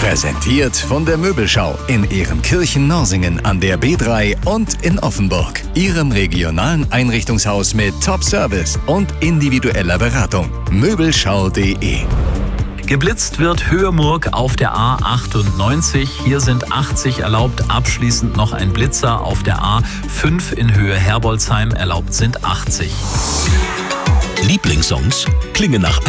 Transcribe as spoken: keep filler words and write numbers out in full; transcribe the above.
Präsentiert von der Möbelschau in Ehrenkirchen Norsingen an der B drei und in Offenburg. Ihrem regionalen Einrichtungshaus mit Top-Service und individueller Beratung. Möbelschau punkt de. Geblitzt wird Höhemurk auf der A achtundneunzig. Hier sind achtzig erlaubt. Abschließend noch ein Blitzer auf der A fünf in Höhe Herbolzheim. Erlaubt sind achtzig. Lieblingssongs klingen nach